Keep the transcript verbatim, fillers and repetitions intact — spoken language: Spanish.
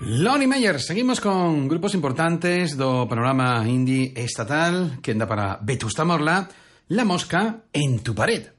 Lonnie Meyer, seguimos con grupos importantes do panorama indie estatal que anda para Vetusta Morla, La Mosca en tu pared.